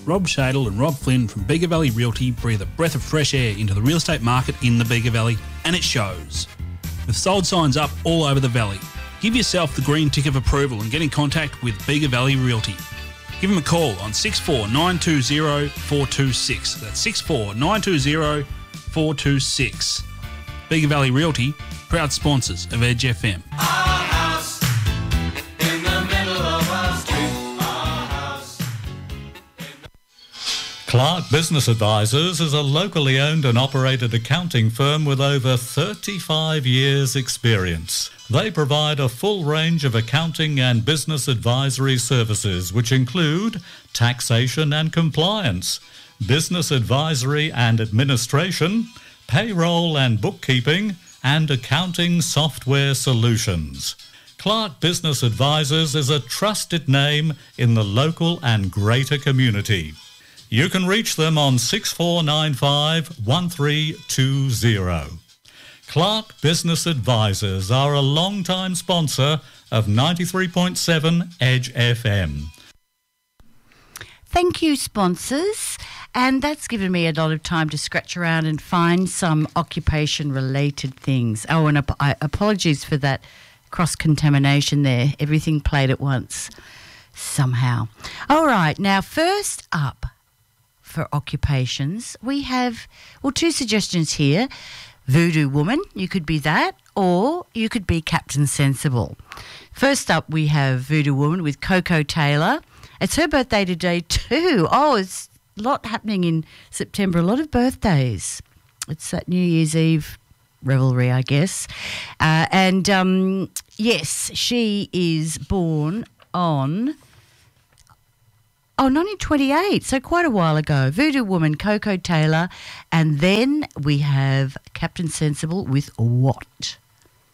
Rob Shadle and Rob Flynn from Bega Valley Realty breathe a breath of fresh air into the real estate market in the Bega Valley, and it shows. With sold signs up all over the valley, give yourself the green tick of approval and get in contact with Bega Valley Realty. Give them a call on 64920 426. That's 64920 426. Bega Valley Realty, proud sponsors of Edge FM. Clark Business Advisors is a locally owned and operated accounting firm with over 35 years' experience. They provide a full range of accounting and business advisory services, which include taxation and compliance, business advisory and administration, payroll and bookkeeping, and accounting software solutions. Clark Business Advisors is a trusted name in the local and greater community. You can reach them on 6495 1320. Clark Business Advisors are a long-time sponsor of 93.7 Edge FM. Thank you, sponsors. And that's given me a lot of time to scratch around and find some occupation-related things. Oh, and apologies for that cross-contamination there. Everything played at once somehow. All right, now first up, for occupations, we have, two suggestions here. Voodoo woman, you could be that, or you could be Captain Sensible. First up, we have Voodoo woman with Coco Taylor. It's her birthday today too. Oh, it's a lot happening in September, a lot of birthdays. It's that New Year's Eve revelry, I guess. Yes, she is born on 1928, so quite a while ago. Voodoo woman, Coco Taylor, and then we have Captain Sensible with What?